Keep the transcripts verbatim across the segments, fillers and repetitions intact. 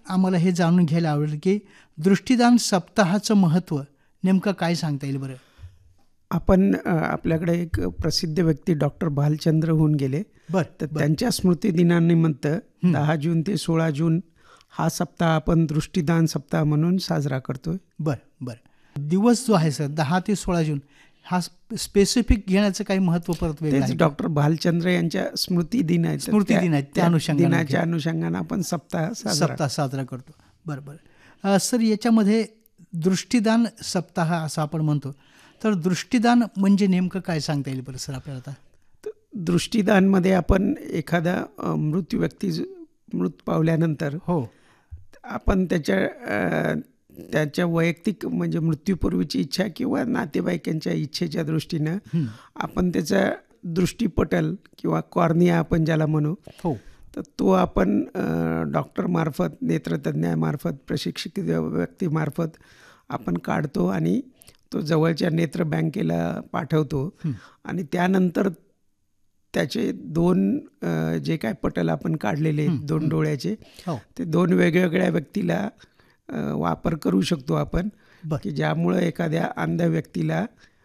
आम्हाला हे जाणून घ्यायला आवडेल की दृष्टिदान सप्ताहाचं महत्त्व नेमकं काय सांगता येईल बरं? आपण अ, आपल्याकडे एक प्रसिद्ध व्यक्ती डॉक्टर भालचंद्र होऊन गेले. बर तर बर त्यांच्या स्मृतिदिनानिमित्त दहा जून ते सोळा जून हा सप्ताह आपण दृष्टिदान सप्ताह म्हणून साजरा करतोय. बर बर दिवस जो आहे सर दहा ते सोळा जून हा स्पेसिफिक घेण्याचं काही महत्त्व परत वेगळं आहे तेच का? डॉक्टर भालचंद्र यांच्या स्मृती दिन आहे. तर स्मृती त्या- दिन आहे, त्या त्या अनुषंगाने दिनाच्या अनुषंगाने आपण सप्ताह साजरा सप्ताह साजरा करतो. बरं बरं अ, सर याच्यामध्ये दृष्टिदान सप्ताह असं आपण म्हणतो, तर दृष्टिदान म्हणजे नेमकं काय सांगता येईल बरं सर आपल्याला आता? दृष्टिदानमध्ये आपण एखादा अ, मृत व्यक्ती ज- मृत पावल्यानंतर हो आपण त्याच्या अ, त्याच्या वैयक्तिक म्हणजे मृत्यूपूर्वीची इच्छा किंवा नातेवाईकांच्या इच्छेच्या दृष्टीनं आपण त्याचा दृष्टीपटल किंवा कॉर्निया आपण ज्याला म्हणू, हो तर तो आपण डॉक्टरमार्फत, नेत्रतज्ञामार्फत, प्रशिक्षित व्यक्तीमार्फत आपण काढतो आणि तो जवळच्या नेत्र बँकेला पाठवतो. आणि त्यानंतर त्याचे दोन अ, जे काय पटल आपण काढलेले आहेत दोन डोळ्याचे, हो ते दोन वेगवेगळ्या व्यक्तीला अ, वापर करू शकतो आपण, बर की ज्यामुळं एखाद्या अंध व्यक्तीला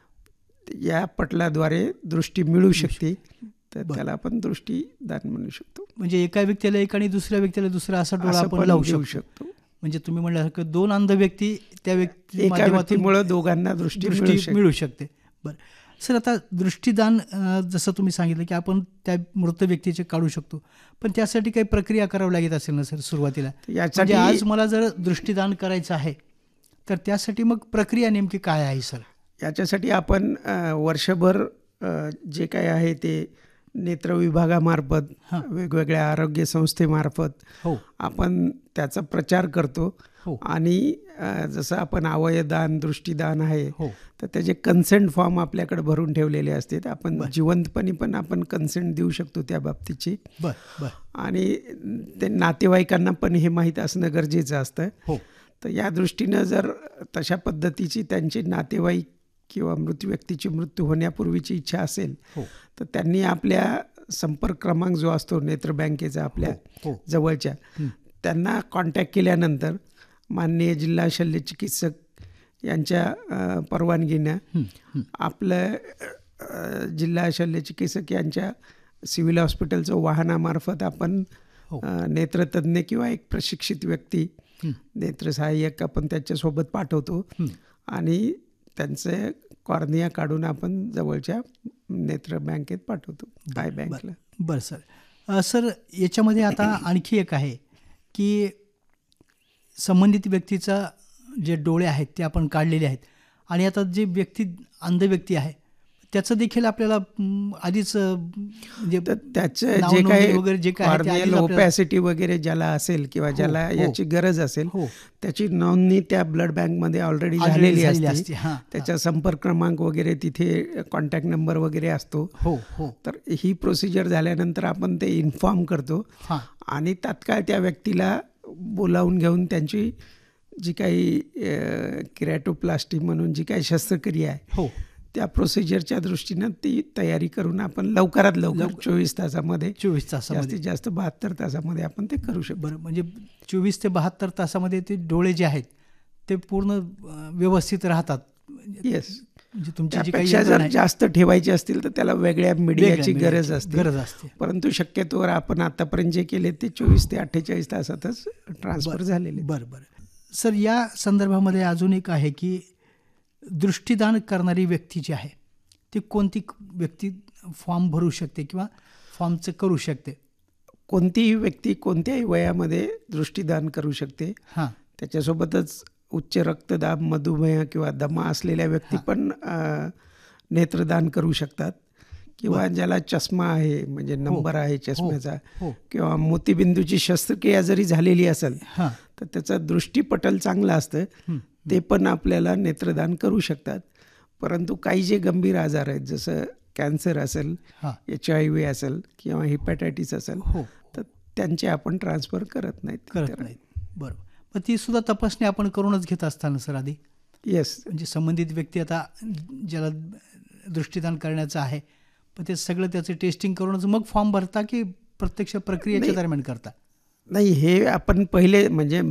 या पटलाद्वारे दृष्टी मिळू शकते. तर बरं. त्याला आपण दृष्टीदान म्हणू शकतो. म्हणजे एका व्यक्तीला एक आणि दुसऱ्या व्यक्तीला दुसरा असा डोळा असं आपण पण लावू देऊ शकतो. शकतो. म्हणजे तुम्ही म्हणल्यासारखं दोन अंध व्यक्ती त्या व्यक्ती एका माध्यमातून व्यक्तीमुळे दोघांना दृष्टी मिळू दृष्टी शकते. मिळू शकते. बरं सर, आता दृष्टिदान अ, जसं तुम्ही सांगितलं की आपण त्या मृत व्यक्तीचे काढू शकतो, पण त्यासाठी काही प्रक्रिया करावी लागत असेल ना सर सुरुवातीला? म्हणजे यासाठी आज मला जर दृष्टिदान करायचं आहे तर त्यासाठी मग प्रक्रिया नेमकी काय आहे सर? याच्यासाठी आपण अ, वर्षभर अ, जे काय आहे ते नेत्र विभागामार्फत, हां. वेगवेगळ्या आरोग्य संस्थेमार्फत हो आपण त्याचा प्रचार करतो. हो आणि अ, जसं आपण अवयवदान, दृष्टिदान आहे, हो तर त्याचे कन्सेंट फॉर्म आपल्याकडे भरून ठेवलेले असतात. आपण बरं. जिवंतपणी पण आपण कन्सेंट देऊ शकतो त्या बाबतीची. बर बर आणि ते नातेवाईकांना पण हे माहीत असणं गरजेचं असतं. हो तर या दृष्टीनं जर तशा पद्धतीची त्यांची नातेवाईक किंवा मृत व्यक्तीची मृत्यू होण्यापूर्वीची इच्छा असेल, हो तर त्यांनी आपल्या संपर्क क्रमांक जो असतो नेत्र बँकेचा आपल्या हो जवळच्या, हं. त्यांना कॉन्टॅक्ट केल्यानंतर माननीय जिल्हा शल्य चिकित्सक यांच्या अ, परवानगीनं हं, हं. आपलं अ, जिल्हा शल्य चिकित्सक यांच्या सिव्हिल हॉस्पिटलचं वाहनामार्फत आपण हो. अ, नेत्रतज्ञ किंवा एक प्रशिक्षित व्यक्ती, हं. नेत्रसहाय्यक आपण त्याच्यासोबत पाठवतो. हं. आणि त्यांचे कॉर्निया काढून आपण जवळच्या नेत्र बँकेत पाठवतो, आय बँकला. बरं सर. अ, सर याच्यामध्ये आता आणखी एक आहे की संबंधित व्यक्तीचा जे डोळे आहेत ते आपण काढलेले आहेत आणि आता जे व्यक्ती अंध व्यक्ती आहे त्याचं देखील आपल्याला म, आधीच अ, म्हणजे तर त्याचं नाव जे नोंदणी काही वगैरे जे काय आहे ते कॉर्नियल आधीच आपल्याला- ओपॅसिटी वगैरे ज्याला असेल किंवा हो, ज्याला हो. याची गरज असेल, हो त्याची नोंदणी त्या ब्लड बँकमध्ये ऑलरेडी Already झालेली झालेली असते. असते. हां, हां. त्याचा संपर्क क्रमांक वगैरे तिथे कॉन्टॅक्ट नंबर वगैरे असतो. हो हो तर ही प्रोसिजर झाल्यानंतर आपण ते इन्फॉर्म करतो हां आणि तात्काळ त्या व्यक्तीला बोलावून घेऊन त्यांची जी काही किरॅटोप्लास्टी म्हणून जी काही शस्त्रक्रिया आहे, हो त्या प्रोसिजरच्या दृष्टीनं ती तयारी करून आपण लवकरात लवकर लवकर- चोवीस तासामध्ये, चोवीस तासामध्ये. जास्तीत जास्त बहात्तर तासामध्ये आपण ते करू शकतो. बरं, म्हणजे चोवीस ते बहात्तर तासामध्ये ते डोळे जे आहेत ते पूर्ण अ, व्यवस्थित राहतात. येस. म्हणजे तुमची जी काही त्यापेक्षा यंत्रणा जर आहे, जास्त ठेवायचे असतील तर त्याला वेगळ्या मीडियाची वेगळ्या गरज मीडियाची असते. गरज असते. परंतु शक्यतोवर आपण आतापर्यंत जे केले ते चोवीस ते अठ्ठेचाळीस तासातच ट्रान्सफर झालेले. बरं बरं सर, या संदर्भामध्ये अजून एक आहे की दृष्टिदान करणारी व्यक्ती जी आहे ती कोणती व्यक्ती फॉर्म भरू शकते किंवा फॉर्मचं करू शकते? कोणतीही व्यक्ती कोणत्याही वयामध्ये दृष्टिदान करू शकते. हां त्याच्यासोबतच उच्च रक्तदाब, मधुमेह किंवा दमा असलेल्या व्यक्ती पण अ, नेत्रदान करू शकतात. किंवा ज्याला चष्मा आहे, म्हणजे नंबर आहे चष्म्याचा, हो किंवा मोतीबिंदूची शस्त्रक्रिया जरी झालेली असेल हां तर त्याचं दृष्टीपटल चांगलं असतं, हं. ते पण आपल्याला नेत्रदान करू शकतात. परंतु काही जे गंभीर आजार आहेत, जसं कॅन्सर असेल, हां एच आय व्ही असेल किंवा हिपॅटायटिस असेल, हो तर त्यांचे आपण ट्रान्सफर करत नाहीत. करत नाहीत. बरं, मग ती सुद्धा तपासणी आपण करूनच घेत असताना सर आधी? येस. म्हणजे संबंधित व्यक्ती आता ज्याला दृष्टिदान करण्याचं आहे पण ते सगळं त्याचं टेस्टिंग करूनच मग फॉर्म भरता की प्रत्यक्ष प्रक्रियेच्या नाही. दरम्यान करता? नाही, हे आपण पहिले म्हणजे